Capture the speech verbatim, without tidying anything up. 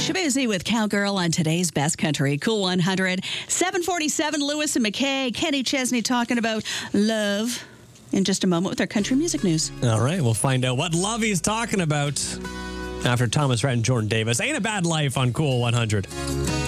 Shabuzi with Cowgirl on today's Best Country. Cool one hundred. seven forty-seven, Lewis and McKay. Kenny Chesney talking about love in just a moment with our country music news. All right, we'll find out what love he's talking about after Thomas Rhett and Jordan Davis. Ain't a Bad Life on Cool one hundred.